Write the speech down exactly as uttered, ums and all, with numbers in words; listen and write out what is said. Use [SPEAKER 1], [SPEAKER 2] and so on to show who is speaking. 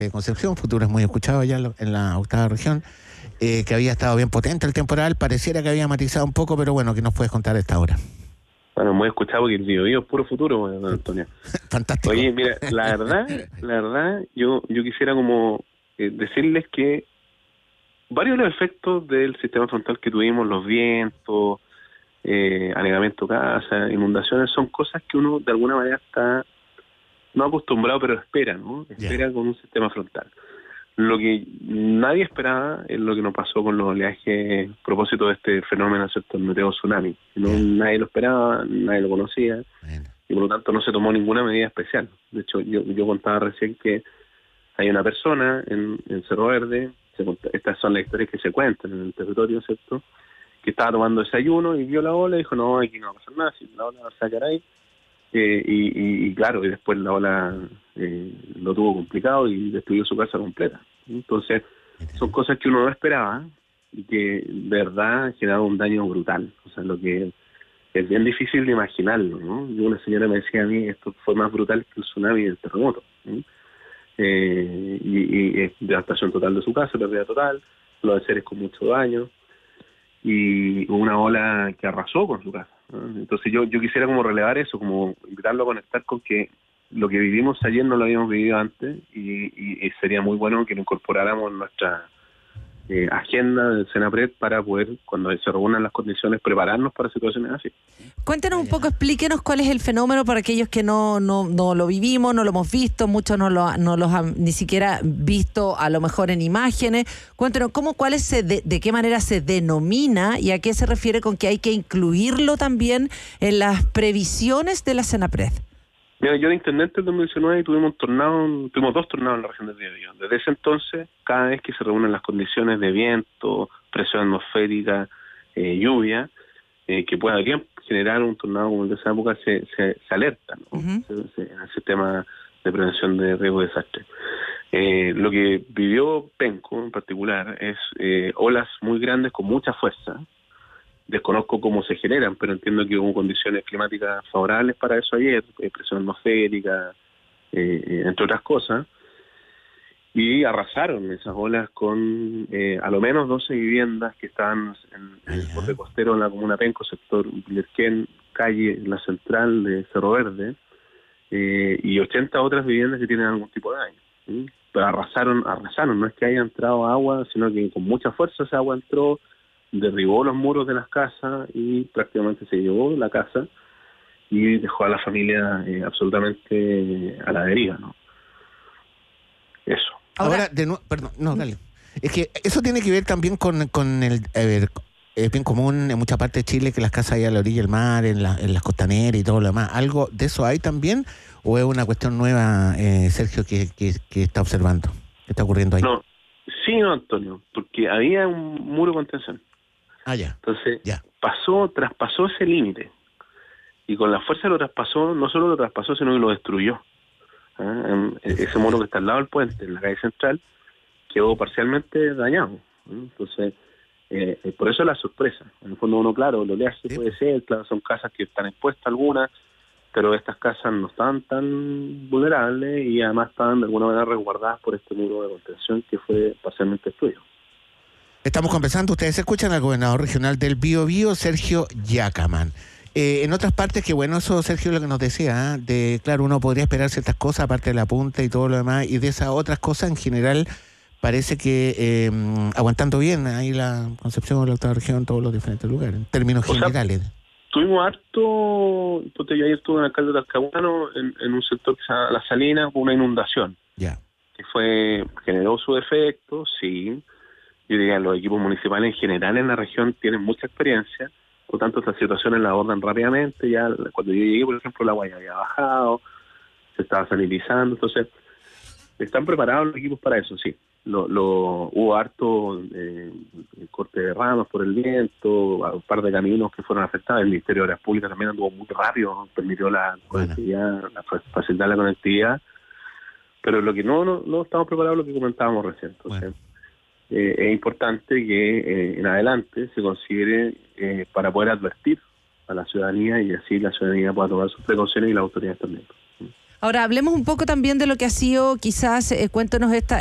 [SPEAKER 1] de Concepción, Futuro es muy escuchado allá en, lo, en la octava región, eh, que había estado bien potente el temporal, pareciera que había matizado un poco, pero bueno, ¿qué nos puedes contar a esta hora?
[SPEAKER 2] Bueno, muy escuchado porque el video es puro futuro, bueno, Antonio.
[SPEAKER 1] Fantástico.
[SPEAKER 2] Oye, mira, la verdad, la verdad, yo, yo quisiera como eh, decirles que varios de los efectos del sistema frontal que tuvimos, los vientos, eh, anegamiento casa, inundaciones, son cosas que uno de alguna manera está no acostumbrado, pero espera, ¿no? Espera yeah. con un sistema frontal. Lo que nadie esperaba es lo que nos pasó con los oleajes a propósito de este fenómeno, ¿cierto? El meteo tsunami. No, yeah. Nadie lo esperaba, nadie lo conocía, bueno. Y por lo tanto no se tomó ninguna medida especial. De hecho, yo, yo contaba recién que hay una persona en, en Cerro Verde, se, estas son las historias que se cuentan en el territorio, ¿cierto?, que estaba tomando desayuno y vio la ola y dijo, no, aquí no va a pasar nada, si la ola va a sacar ahí. Eh, y, y, y claro, y después la ola eh, lo tuvo complicado y destruyó su casa completa. Entonces, son cosas que uno no esperaba y que de verdad generaron un daño brutal. O sea, lo que es bien difícil de imaginarlo, ¿no? Y una señora me decía a mí, esto fue más brutal que el tsunami y el terremoto, ¿no? Eh, y, y es devastación total de su casa, pérdida total, los seres con mucho daño y una ola que arrasó con su casa, ¿no? Entonces yo yo quisiera como relevar eso, como invitarlo a conectar con que lo que vivimos ayer no lo habíamos vivido antes y, y, y sería muy bueno que lo incorporáramos en nuestra eh, agenda del Senapred para poder, cuando se reúnan las condiciones, prepararnos para situaciones así.
[SPEAKER 3] Cuéntenos un poco, explíquenos cuál es el fenómeno para aquellos que no no no lo vivimos, no lo hemos visto, muchos no lo no los han ni siquiera visto a lo mejor en imágenes. Cuéntenos cómo, cuál es, de, de qué manera se denomina y a qué se refiere con que hay que incluirlo también en las previsiones de la Senapred.
[SPEAKER 2] Mira, yo de intendente en dos mil diecinueve tuvimos un tornado, tuvimos dos tornados en la región del Biobío. Desde ese entonces, cada vez que se reúnen las condiciones de viento, presión atmosférica, eh, lluvia, eh, que podrían generar un tornado como el de esa época, se, se, se alerta, ¿no? Uh-huh. se, se, en el sistema de prevención de riesgo de desastre. Eh, lo que vivió Penco en particular es eh, olas muy grandes con mucha fuerza. Desconozco cómo se generan, pero entiendo que hubo condiciones climáticas favorables para eso ayer, eh, presión atmosférica, eh, entre otras cosas, y arrasaron esas olas con eh, a lo menos doce viviendas que estaban en, en el borde costero de la comuna Penco, sector Villerquén, calle La Central de Cerro Verde, eh, y ochenta otras viviendas que tienen algún tipo de daño. ¿sí? Pero arrasaron, arrasaron, no es que haya entrado agua, sino que con mucha fuerza esa agua entró, derribó los muros de las casas y prácticamente se llevó la casa y dejó a la familia eh, absolutamente a la deriva, ¿no? Eso.
[SPEAKER 1] Ahora, de nuevo, perdón, no, dale. Es que eso tiene que ver también con, con el, a ver, es bien común en mucha parte de Chile que las casas hay a la orilla del mar, en, la, en las costaneras y todo lo demás. ¿Algo de eso hay también o es una cuestión nueva, eh, Sergio, que, que, que está observando? ¿Qué está ocurriendo ahí?
[SPEAKER 2] No, sí, no, Antonio, porque había un muro de contención.
[SPEAKER 1] Ah, ya.
[SPEAKER 2] Entonces,
[SPEAKER 1] ya.
[SPEAKER 2] pasó, traspasó ese límite. Y con la fuerza lo traspasó, no solo lo traspasó, sino que lo destruyó. ¿Ah? Ese muro que está al lado del puente, en la calle central, quedó parcialmente dañado. ¿Ah? Entonces, eh, por eso la sorpresa. En el fondo uno, claro, lo oleaje sí. puede ser, claro, son casas que están expuestas algunas, pero estas casas no estaban tan vulnerables y además estaban de alguna manera resguardadas por este muro de contención que fue parcialmente destruido.
[SPEAKER 1] Estamos conversando, ustedes escuchan al gobernador regional del Biobío, Sergio Giacaman. Eh, en otras partes, que bueno, eso Sergio lo que nos decía, ¿eh? de claro, uno podría esperar ciertas cosas, aparte de la punta y todo lo demás, y de esas otras cosas en general parece que eh, aguantando bien ahí la Concepción, la octava región, todos los diferentes lugares, en términos o generales.
[SPEAKER 2] Sea, tuvimos harto, entonces yo ayer estuve en el alcalde de Talcahuano, en, en un sector que se llama La Salina, con una inundación,
[SPEAKER 1] ya
[SPEAKER 2] que fue generó su efecto, sí. Yo diría, los equipos municipales en general en la región tienen mucha experiencia, por tanto estas situaciones las abordan rápidamente. Ya cuando yo llegué, por ejemplo, el agua ya había bajado, se estaba sanitizando, entonces están preparados los equipos para eso, sí. Lo, lo hubo harto eh, corte de ramas por el viento, un par de caminos que fueron afectados. El Ministerio de Obras Públicas también anduvo muy rápido, permitió la conectividad, la, facilitar la conectividad, pero lo que no, no, no estamos preparados es lo que comentábamos recién. Entonces, bueno. Eh, es importante que eh, en adelante se considere eh, para poder advertir a la ciudadanía y así la ciudadanía pueda tomar sus precauciones y las autoridades también.
[SPEAKER 3] Ahora hablemos un poco también de lo que ha sido, quizás, eh, cuéntanos esta,